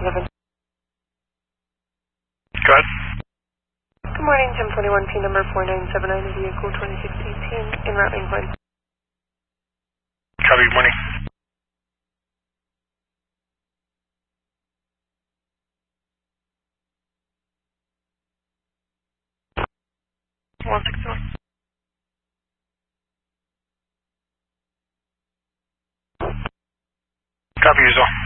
Go ahead. Good morning, 1041P number 4979, vehicle 2618, en route incline. Copy, good morning. One 61. Copy, as well.